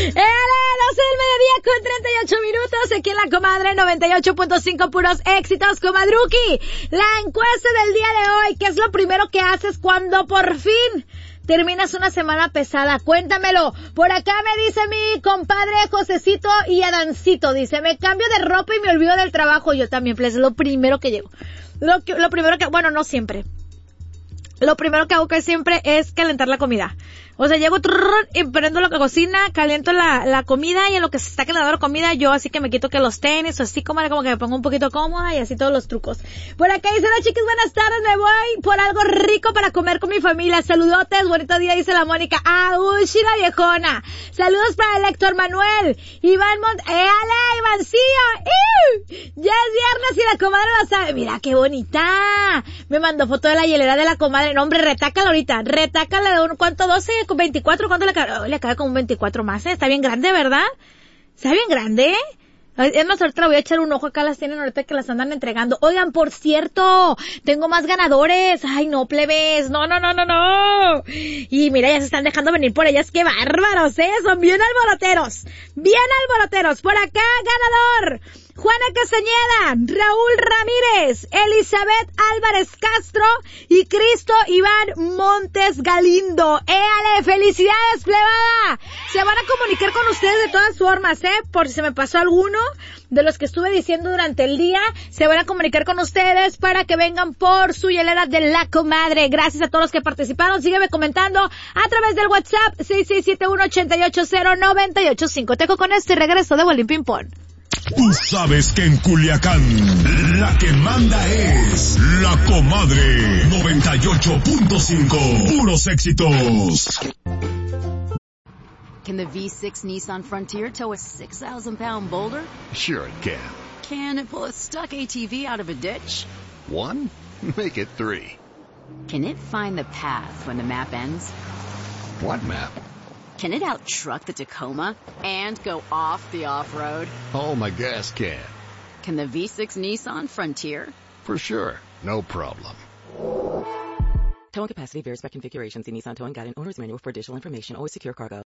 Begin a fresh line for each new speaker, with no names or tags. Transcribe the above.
12 del mediodía con 38 minutos, aquí en La Comadre 98.5, puros éxitos, comadruki. La encuesta del día de hoy, ¿qué es lo primero que haces cuando por fin terminas una semana pesada? Cuéntamelo. Por acá me dice mi compadre Josecito y Adancito, dice, me cambio de ropa y me olvido del trabajo. Yo también, pues, es lo primero que llego. Lo primero que, bueno, no siempre. Lo primero que hago que siempre es calentar la comida. O sea, llego y prendo la cocina, caliento la comida y en lo que se está calentando la comida, yo así que me quito que los tenis o así como que me pongo un poquito cómoda y así todos los trucos. Por acá dice, hola chicas, buenas tardes, me voy por algo rico para comer con mi familia. Saludotes, bonito día, dice la Mónica. ¡Uy, la viejona! Saludos para el Héctor Manuel. Iván ¡Ale, Ivancillo! Ya es viernes y la comadre lo sabe. Mira qué bonita. Me mandó foto de la hielera de la comadre. No, hombre, retácala ahorita. Retácala de ¿cuánto? 12 con 24, ¿cuánto le cabe? Le cabe como un 24 más, ¿eh? Está bien grande, ¿verdad? Está bien grande, ¿eh? Es más, ahorita le voy a echar un ojo, acá las tienen ahorita que las andan entregando. Oigan, por cierto, tengo más ganadores. Ay, no, plebes, no. Y mira, ya se están dejando venir por ellas, qué bárbaros, son bien alboroteros. Por acá, ganador, Juana Castañeda, Raúl Ramírez, Elizabeth Álvarez Castro y Cristo Iván Montes Galindo. ¡Éale! ¡Felicidades, plebada! Se van a comunicar con ustedes de todas formas, por si se me pasó alguno de los que estuve diciendo durante el día, se van a comunicar con ustedes para que vengan por su hielera de La Comadre. Gracias a todos los que participaron. Sígueme comentando a través del WhatsApp 6671-880-985. Te dejo con este regreso de Bolín Ping Pong.
Tú sabes que en Culiacán la que manda es La Comadre 98.5. Puros éxitos.
Can the V6 Nissan Frontier tow a 6,000-pound boulder?
Sure it can.
Can it pull a stuck ATV out of a ditch?
1? Make it 3.
Can it find the path when the map ends?
What map?
Can it out-truck the Tacoma and go off the off-road?
Oh, my gas can.
Can the V6 Nissan Frontier?
For sure. No problem.
Towing capacity varies by configuration. See Nissan Towing Guide and Owner's Manual for additional information. Always secure cargo.